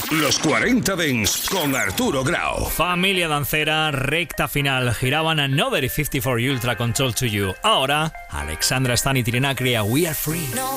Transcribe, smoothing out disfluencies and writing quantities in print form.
Los 40 Dents con Arturo Grau. Familia dancera, recta final. Giraban Another 54 Ultra Control to You. Ahora, Alexandra Stan y Tirena crea We Are Free.